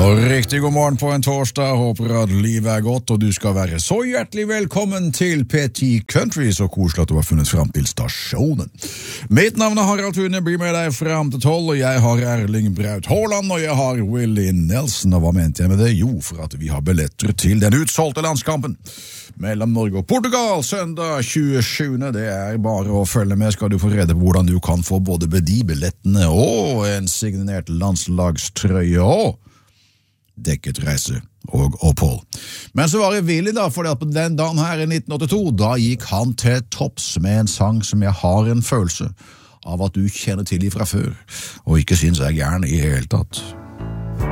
Og riktig god morgen på en torsdag, håper at livet godt, og du skal være så hjertelig velkommen til P10 Country, så koselig at du har funnet frem til stasjonen. Mitt navn er Harald Thune, blir med deg frem til 12, og jeg har Erling Braut Haaland, og jeg har Willie Nelson, og hva mente jeg med det? Jo, for at vi har billetter til den utsolgte landskampen mellom Norge og Portugal, søndag 27. Det er bare å følge med, skal du få rede på hvordan du kan få både de billettene og en signert landslagstrøye og dekket reise og opphold. Men så var det Willy da, for på den dagen her i 1982, da gikk han til topps med en sang som jeg har en følelse av at du kjenner til ifra før, og ikke synes jeg er gæren i hele tatt.